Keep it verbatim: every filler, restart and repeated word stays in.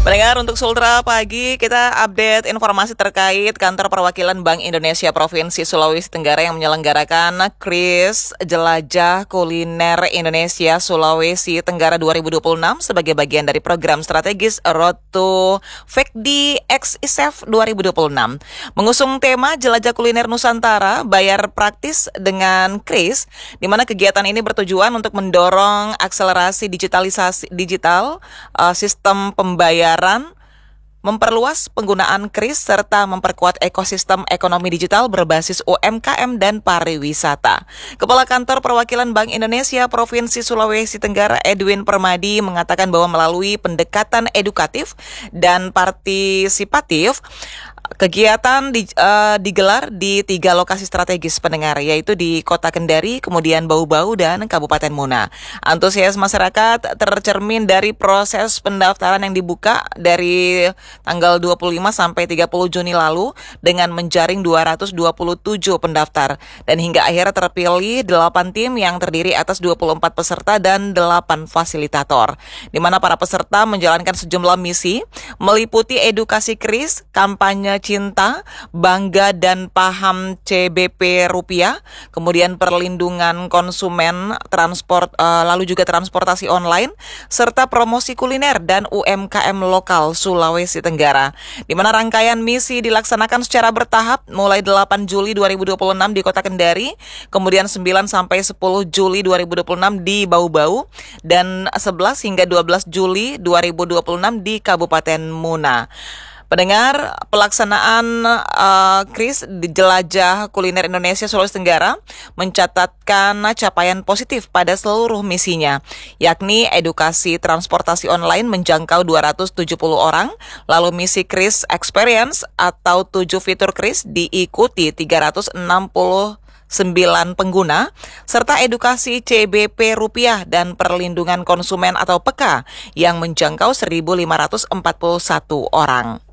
Pendengar, untuk Sultra Pagi, kita update informasi terkait Kantor Perwakilan Bank Indonesia Provinsi Sulawesi Tenggara yang menyelenggarakan Kris Jelajah Kuliner Indonesia Sulawesi Tenggara dua ribu dua puluh enam sebagai bagian dari program strategis Road to Fekdi X I S E F dua ribu dua puluh enam. Mengusung tema Jelajah Kuliner Nusantara, bayar praktis dengan Kris, di mana kegiatan ini bertujuan untuk mendorong akselerasi digitalisasi digital, uh, sistem pembayaran, memperluas penggunaan Kris, serta memperkuat ekosistem ekonomi digital berbasis U M K M dan pariwisata. Kepala Kantor Perwakilan Bank Indonesia Provinsi Sulawesi Tenggara Edwin Permadi mengatakan bahwa melalui pendekatan edukatif dan partisipatif, kegiatan di, uh, digelar di tiga lokasi strategis pendengar, yaitu di Kota Kendari, kemudian Bau-Bau, dan Kabupaten Muna. Antusias masyarakat tercermin dari proses pendaftaran yang dibuka dari tanggal dua puluh lima sampai tiga puluh Juni lalu dengan menjaring dua ratus dua puluh tujuh pendaftar. Dan hingga akhirnya terpilih delapan tim yang terdiri atas dua puluh empat peserta dan delapan fasilitator, di mana para peserta menjalankan sejumlah misi meliputi edukasi Kris, kampanye cinta, bangga dan paham C B P rupiah, kemudian perlindungan konsumen, transport, uh, lalu juga transportasi online, serta promosi kuliner dan U M K M lokal Sulawesi Tenggara. Di mana rangkaian misi dilaksanakan secara bertahap mulai delapan Juli dua ribu dua puluh enam di Kota Kendari, kemudian sembilan sampai sepuluh Juli dua ribu dua puluh enam di Bau-Bau, dan sebelas hingga dua belas Juli dua ribu dua puluh enam di Kabupaten Muna. Pendengar, pelaksanaan uh, Kris di Jelajah Kuliner Indonesia Sulawesi Tenggara mencatatkan capaian positif pada seluruh misinya, yakni edukasi transportasi online menjangkau dua ratus tujuh puluh orang, lalu misi Kris Experience atau tujuh fitur Kris diikuti tiga ratus enam puluh sembilan pengguna, serta edukasi C B P rupiah dan perlindungan konsumen atau P E K A yang menjangkau seribu lima ratus empat puluh satu orang.